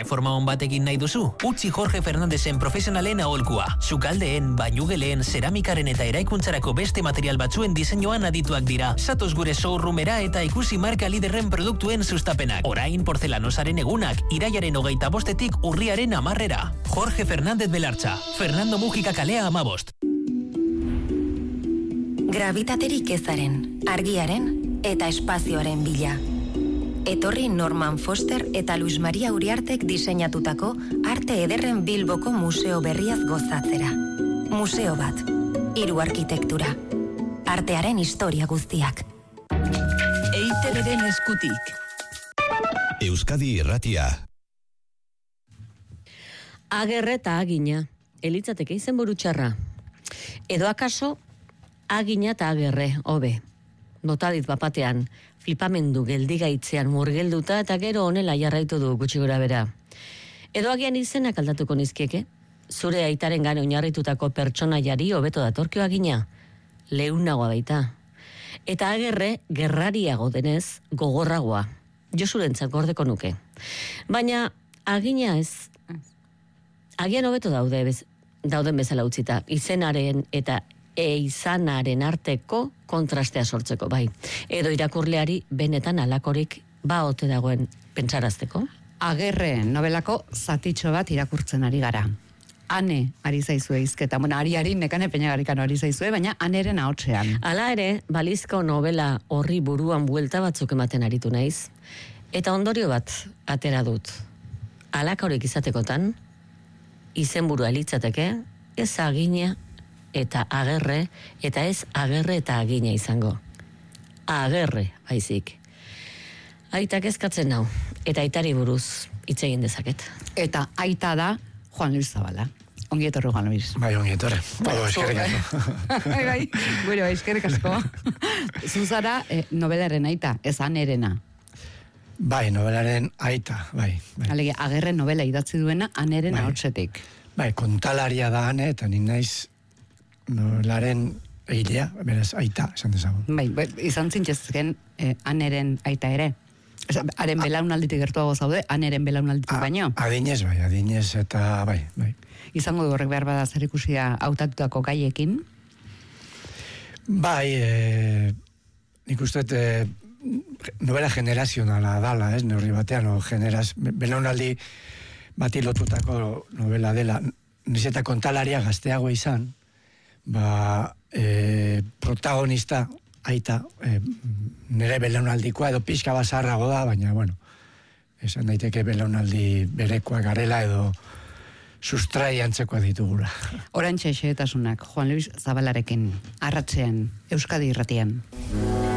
erreforma on batekin nahi duzu? Utzi Jorge Fernandezen profesionalen aholkua. Sukaldeen, bainugeleen, zeramikaren eta eraikuntzarako beste material batzuen diseinuan adituak dira. Zatoz gure showroomera eta ikusi marka liderren produktuen sustapenak. Orain portelanosaren egunak, irailaren 25etik urriaren 10era. Jorge Fernández Belartza, Fernando Mujika kalea 15. Gravitaterik ezaren, argiaren eta espazioaren bila. Etorri Norman Foster eta Luis Maria Uriartek diseinatutako arte ederren Bilboko museo berriaz gozatzera. Museo bat, 3 arkitektura. Artearen historia guztiak. EITB-ren eskutik. Euskadi Irratia. Agerre eta agina, elitzateke izenburu txarra. Edo akaso, agina eta agerre, hobe. Notadit bapatean, flipamendu geldigaitzean murgelduta eta gero honela jarraitu du gutxi gora bera. Edo agian izenak aldatuko nizkieke? Zure aitaren gane oinarritutako pertsonaiari hobeto datorkio agina? Leunagoa baita. Eta agerre, gerrariago denez, gogorragoa. Josurentzat gordeko nuke. Baina, agina ez. Agian hobeto dauden bezala utzita. Izenaren eta izanaren arteko kontrastea sortzeko, bai. Edo irakurleari benetan alakorik ote dagoen pentsarazteko. Agerre novelako zatitxo bat irakurtzen ari gara. Ane ari zaizue izketa. Bueno, ari nekane peñagarikan ari zaizue, baina aneren ahotsean. Hala ere, balizko novela horri buruan buelta batzuk ematen aritu naiz. Eta ondorio bat atera dut. Alakorik izatekotan, izenburua elitzateke, ez agina eta agerre, eta ez agerre eta agina izango. Agerre, baizik. Aitak eskatzen nau, eta aitari buruz hitz egin dezaket. Eta aita da Juan Luis Zabala. Ongi etorri, Juan Luis. Bai, ongi etorri. Eskerrik asko. Bai, bueno, eskerrik asko. Zuzara novelaren aita, ez anerena. Bai, novelaren aita, bai. Alege, agerre novela idatzi duena aneren ahotsetik. Bai, kontalaria da ane, eta ni naiz novelaren egilea, beraz, aita, esan dezagun. Bai, izan zintzezken aneren aita ere. Haren belaunalditik gertuago zaude, aneren belaunalditik baino. Adinez, bai, adinez, eta bai. Izango du horrek behar bada zer ikusia hautatutako gaiekin? Bai, nik uste novela generazionala dala, ez, neurri batean, belaunaldi bati lotutako novela dela. Niz eta kontalaria gazteago izan, protagonista, aita, nire belaunaldikoa edo pixka bazarrago da, baina, bueno, esan daiteke belaunaldi berekoa garela edo sustrai antzekoa ditugula. Orantxe xehetasunak, Juan Luis Zabalarekin, arratsean, Euskadi Irratian.